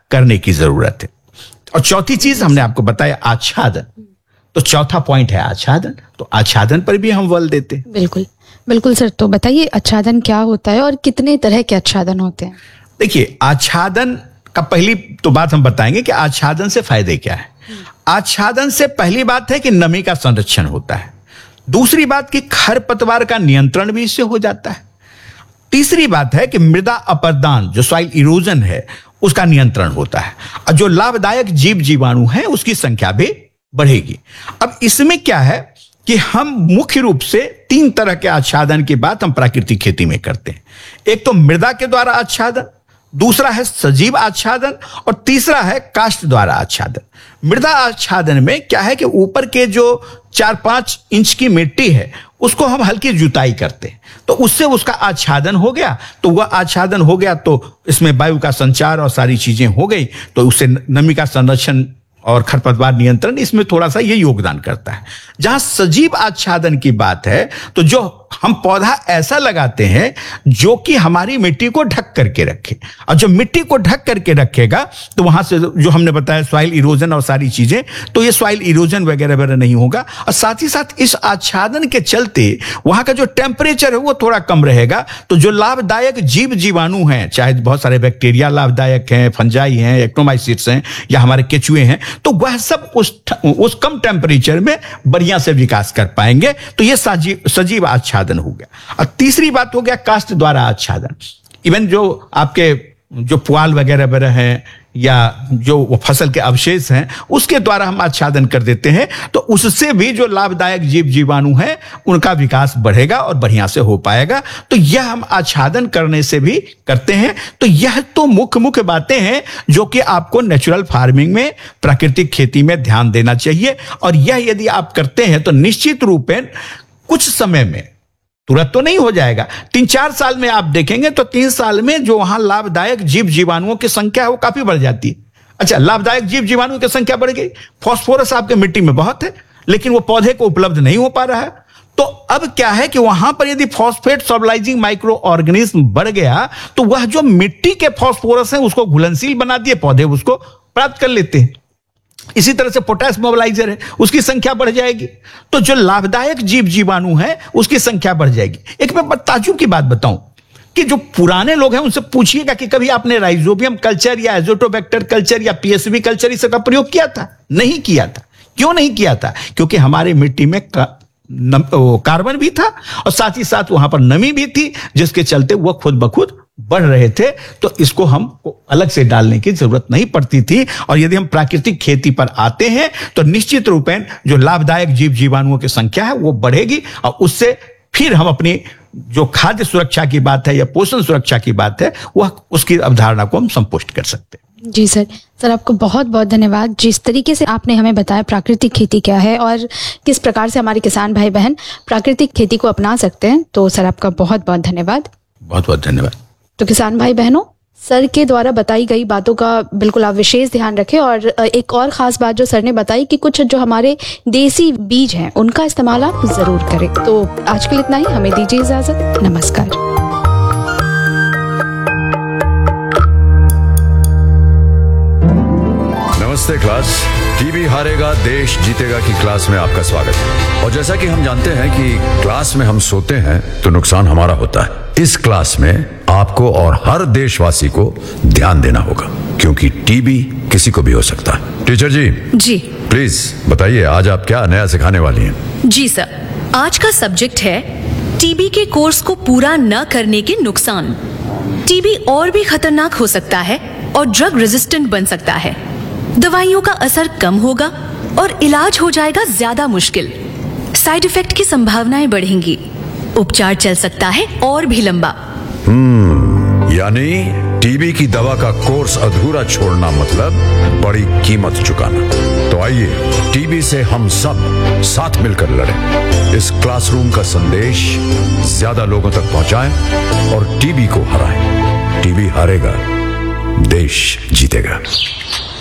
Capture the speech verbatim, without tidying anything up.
करने की जरूरत है। और चौथी चीज हमने आपको बताया आच्छादन, तो चौथा पॉइंट है आच्छादन, तो आच्छादन पर भी हम बल देते हैं। बिल्कुल बिल्कुल सर, तो बताइए आच्छादन क्या होता है और कितने तरह के आच्छादन होते हैं? देखिए, आच्छादन का पहली तो बात हम बताएंगे कि आच्छादन से फायदे क्या है। आच्छादन से पहली बात है कि नमी का संरक्षण होता है। दूसरी बात कि खरपतवार का नियंत्रण भी इससे हो जाता है। तीसरी बात है कि मृदा अपरदान, जो सॉइल इरोजन है, उसका नियंत्रण होता है। और जो लाभदायक जीव जीवाणु हैं उसकी संख्या भी बढ़ेगी। अब इसमें क्या है कि हम मुख्य रूप से तीन तरह के आच्छादन की बात हम प्राकृतिक खेती में करते हैं। एक तो मृदा के द्वारा आच्छादन, दूसरा है सजीव आच्छादन और तीसरा है काष्ठ द्वारा आच्छादन। मृदा आच्छादन में क्या है कि ऊपर के जो चार पांच इंच की मिट्टी है उसको हम हल्की जुताई करते हैं, तो उससे उसका आच्छादन हो गया। तो वह आच्छादन हो गया तो इसमें वायु का संचार और सारी चीजें हो गई, तो उससे नमी का संरक्षण और खरपतवार नियंत्रण इसमें थोड़ा सा ये योगदान करता है। जहां सजीव आच्छादन की बात है तो जो हम पौधा ऐसा लगाते हैं जो कि हमारी मिट्टी को ढक करके रखे, और जो मिट्टी को ढक करके रखेगा तो वहां से जो हमने बताया सॉइल इरोजन और सारी चीजें, तो ये सॉइल इरोजन वगैरह वगैरह नहीं होगा। और साथ ही साथ इस आच्छादन के चलते वहां का जो टेम्परेचर है वो थोड़ा कम रहेगा। तो जो लाभदायक जीव जीवाणु हैं, चाहे बहुत सारे बैक्टीरिया लाभदायक हैं, फंजाई हैं, एक्टोमाइसिट्स हैं या हमारे केचुए हैं, तो वह सब उस उस कम टेम्परेचर में बढ़िया से विकास कर पाएंगे। तो ये सजीव सजीव आच्छादन हो गया। और तीसरी बात हो गया काष्ठ द्वारा आच्छादन। इवन जो आपके जो पुआल वगैरह वगैरह हैं या जो फसल के अवशेष हैं उसके द्वारा हम आच्छादन कर देते हैं, तो उससे भी जो लाभदायक जीव जीवाणु हैं उनका विकास बढ़ेगा और बढ़िया से हो पाएगा। तो यह हम आच्छादन करने से भी करते हैं। तो यह तो मुख्य मुख्य बातें हैं जो कि आपको नेचुरल फार्मिंग में, प्राकृतिक खेती में ध्यान देना चाहिए। और यह यदि आप करते हैं तो निश्चित रूप में कुछ समय में, तुरंत तो नहीं हो जाएगा, तीन चार साल में आप देखेंगे तो तीन साल में जो वहां लाभदायक जीव जीवाणुओं की संख्या है वो काफी बढ़ जाती है। अच्छा, लाभदायक जीव जीवाणुओं की संख्या बढ़ गई, फास्फोरस आपके मिट्टी में बहुत है लेकिन वो पौधे को उपलब्ध नहीं हो पा रहा है। तो अब क्या है कि वहां पर यदि फॉस्फेट सॉल्युलाइजिंग माइक्रो ऑर्गेनिज्म बढ़ गया तो वह जो मिट्टी के फास्फोरस है उसको घुलनशील बना दिए, पौधे उसको प्राप्त कर लेते हैं। इसी तरह से पोटेशियम मोबिलाइजर है, उसकी संख्या बढ़ जाएगी। तो जो लाभदायक जीव जीवाणु है उसकी संख्या बढ़ जाएगी। एक मैं ताज्जुब की बात बताऊं कि जो पुराने लोग हैं उनसे पूछिएगा कि कभी आपने राइजोबियम कल्चर या एजोटोबैक्टर कल्चर या पीएसवी कल्चर इसका प्रयोग किया था? नहीं किया था। क्यों नहीं किया था? क्योंकि हमारी मिट्टी में कार्बन भी था और साथ ही साथ वहां पर नमी भी थी, जिसके चलते वह खुद ब खुद बढ़ रहे थे। तो इसको हमको अलग से डालने की जरूरत नहीं पड़ती थी। और यदि हम प्राकृतिक खेती पर आते हैं तो निश्चित रूप में जो लाभदायक जीव जीवाणुओं की संख्या है वो बढ़ेगी और उससे फिर हम अपनी जो खाद्य सुरक्षा की बात है या पोषण सुरक्षा की बात है वह उसकी अवधारणा को हम संपुष्ट कर सकते हैं। जी सर, सर आपको बहुत बहुत धन्यवाद। जिस तरीके से आपने हमें बताया प्राकृतिक खेती क्या है और किस प्रकार से हमारे किसान भाई बहन प्राकृतिक खेती को अपना सकते हैं, तो सर आपका बहुत बहुत धन्यवाद। बहुत बहुत धन्यवाद। तो किसान भाई बहनों, सर के द्वारा बताई गई बातों का बिल्कुल आप विशेष ध्यान रखें। और एक और खास बात जो सर ने बताई कि कुछ जो हमारे देसी बीज हैं उनका इस्तेमाल आप जरूर करें। तो आज के लिए इतना ही, हमें दीजिए इजाजत। नमस्कार। नमस्ते क्लास, टीबी हारेगा देश जीतेगा की क्लास में आपका स्वागत है। और जैसा कि हम जानते हैं कि क्लास में हम सोते हैं तो नुकसान हमारा होता है। इस क्लास में आपको और हर देशवासी को ध्यान देना होगा क्योंकि टीबी किसी को भी हो सकता है। टीचर जी जी प्लीज बताइए आज आप क्या नया सिखाने वाली हैं? जी सर, आज का सब्जेक्ट है टीबी के कोर्स को पूरा न करने के नुकसान। टीबी और भी खतरनाक हो सकता है और ड्रग रेजिस्टेंट बन सकता है। दवाइयों का असर कम होगा और इलाज हो जाएगा ज्यादा मुश्किल। साइड इफेक्ट की संभावनाएं बढ़ेंगी। उपचार चल सकता है और भी लंबा। हम्म यानी टीबी की दवा का कोर्स अधूरा छोड़ना मतलब बड़ी कीमत चुकाना। तो आइए टीबी से हम सब साथ मिलकर लड़ें। इस क्लासरूम का संदेश ज्यादा लोगों तक पहुंचाएं और टीबी को हराएं। टीबी हारेगा, देश जीतेगा।